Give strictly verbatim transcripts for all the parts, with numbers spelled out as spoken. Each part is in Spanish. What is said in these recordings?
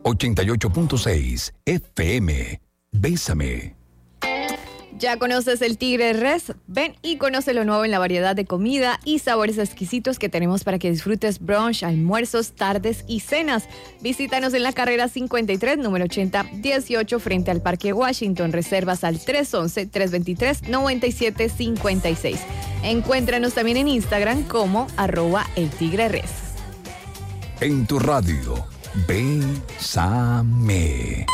ochenta y ocho punto seis F M. Bésame. ¿Ya conoces el Tigre Res? Ven y conoce lo nuevo en la variedad de comida y sabores exquisitos que tenemos para que disfrutes brunch, almuerzos, tardes y cenas. Visítanos en la carrera cincuenta y tres, número ochenta dieciocho, frente al Parque Washington. Reservas al tres once, tres veintitrés, noventa y siete cincuenta y seis. Encuéntranos también en Instagram como arroba el Tigre Res. En tu radio, Bésame.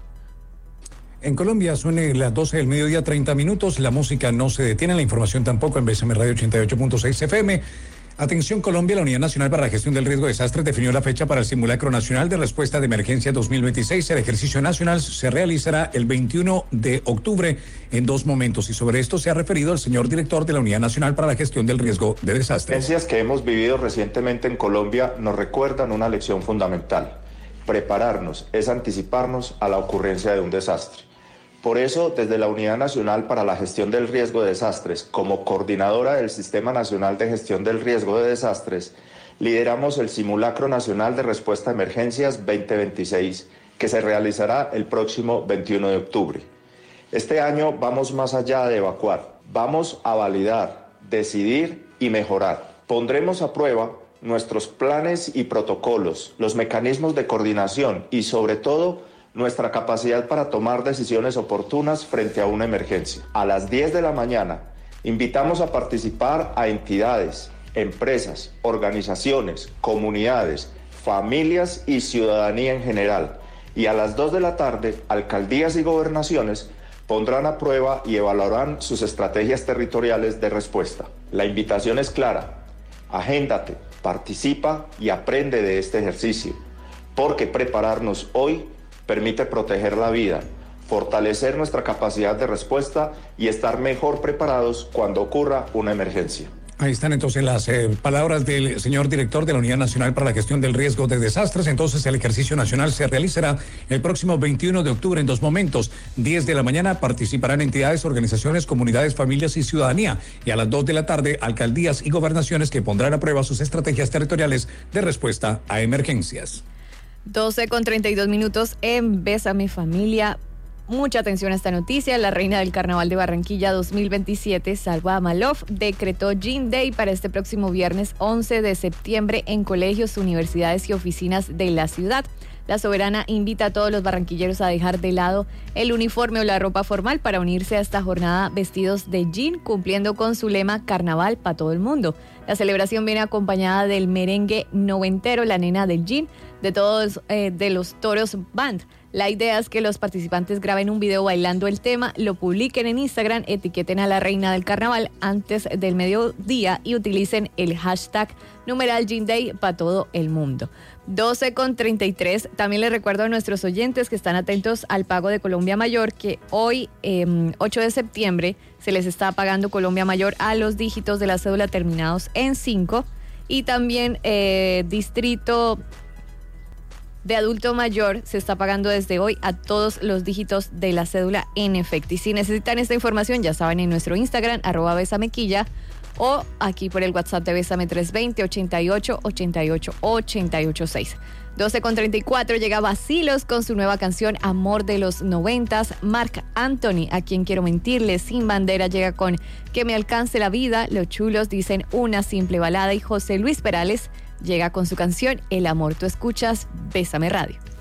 En Colombia suene las doce del mediodía, treinta minutos. La música no se detiene, la información tampoco en Bésame Radio ochenta y ocho punto seis F M. Atención Colombia, la Unidad Nacional para la Gestión del Riesgo de Desastres definió la fecha para el Simulacro Nacional de Respuesta de Emergencia dos mil veintiséis. El ejercicio nacional se realizará el veintiuno de octubre en dos momentos, y sobre esto se ha referido el señor director de la Unidad Nacional para la Gestión del Riesgo de Desastres. Las experiencias que hemos vivido recientemente en Colombia nos recuerdan una lección fundamental. Prepararnos es anticiparnos a la ocurrencia de un desastre. Por eso, desde la Unidad Nacional para la Gestión del Riesgo de Desastres, como coordinadora del Sistema Nacional de Gestión del Riesgo de Desastres, lideramos el Simulacro Nacional de Respuesta a Emergencias veinte veintiséis, que se realizará el próximo veintiuno de octubre. Este año vamos más allá de evacuar, vamos a validar, decidir y mejorar. Pondremos a prueba nuestros planes y protocolos, los mecanismos de coordinación y, sobre todo, nuestra capacidad para tomar decisiones oportunas frente a una emergencia. A las diez de la mañana, invitamos a participar a entidades, empresas, organizaciones, comunidades, familias y ciudadanía en general. Y a las dos de la tarde, alcaldías y gobernaciones pondrán a prueba y evaluarán sus estrategias territoriales de respuesta. La invitación es clara: agéndate, participa y aprende de este ejercicio, porque prepararnos hoy permite proteger la vida, fortalecer nuestra capacidad de respuesta y estar mejor preparados cuando ocurra una emergencia. Ahí están entonces las eh, palabras del señor director de la Unidad Nacional para la Gestión del Riesgo de Desastres. Entonces el ejercicio nacional se realizará el próximo veintiuno de octubre en dos momentos. diez de la mañana participarán entidades, organizaciones, comunidades, familias y ciudadanía. Y a las dos de la tarde, alcaldías y gobernaciones que pondrán a prueba sus estrategias territoriales de respuesta a emergencias. doce con treinta y dos minutos en Bésame Familia. Mucha atención a esta noticia. La reina del Carnaval de Barranquilla dos mil veintisiete, Salwa Malof, decretó Jean Day para este próximo viernes once de septiembre en colegios, universidades y oficinas de la ciudad. La soberana invita a todos los barranquilleros a dejar de lado el uniforme o la ropa formal para unirse a esta jornada vestidos de jean, cumpliendo con su lema Carnaval para todo el mundo. La celebración viene acompañada del merengue noventero, La Nena del Jean, de todos eh, de los Toros Band. La idea es que los participantes graben un video bailando el tema, lo publiquen en Instagram, etiqueten a la reina del carnaval antes del mediodía y utilicen el hashtag numeral Jean Day para todo el mundo. doce con treinta y tres. También les recuerdo a nuestros oyentes que están atentos al pago de Colombia Mayor, que hoy, eh, ocho de septiembre, se les está pagando Colombia Mayor a los dígitos de la cédula terminados en cinco, y también eh, distrito de adulto mayor se está pagando desde hoy a todos los dígitos de la cédula en efecto. Y si necesitan esta información, ya saben, en nuestro Instagram, arroba besamequilla, o aquí por el WhatsApp de Bésame tres veinte, ochenta y ocho, ochenta y ocho, ochenta y ocho seis. doce con treinta y cuatro, llega Vacilos con su nueva canción Amor de los noventas. Marc Anthony, A Quien Quiero Mentirle, Sin Bandera, llega con Que Me Alcance la Vida. Los Chulos dicen Una Simple Balada. Y José Luis Perales llega con su canción El Amor. Tú escuchas Bésame Radio.